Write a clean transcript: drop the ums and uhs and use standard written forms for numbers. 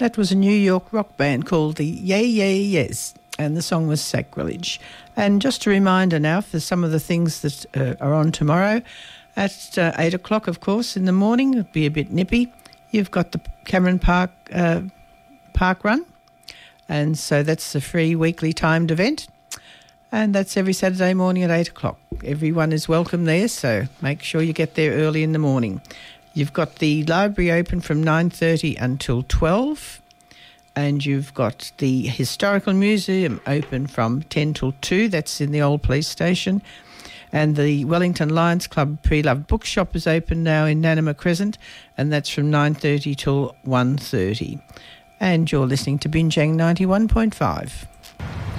That was a New York rock band called the Yeah Yeah Yes, and the song was Sacrilege. And just a reminder now for some of the things that are on tomorrow. At 8 o'clock, of course, in the morning, it'll be a bit nippy. You've got the Cameron Park Run, and so that's a free weekly timed event. And that's every Saturday morning at 8 o'clock. Everyone is welcome there, so make sure you get there early in the morning. You've got the library open from 9:30 until 12, and you've got the Historical Museum open from 10 till 2. That's in the old police station. And the Wellington Lions Club Pre-Loved Bookshop is open now in Nanima Crescent, and that's from 9:30 till 1:30. And you're listening to Binjang 91.5.